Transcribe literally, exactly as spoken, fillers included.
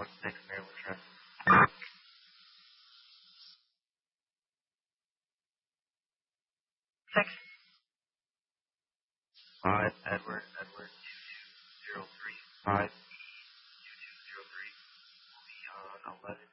one six Maryland Trent. Six. Five Edward Edward two two zero three five two two zero three will be on eleven.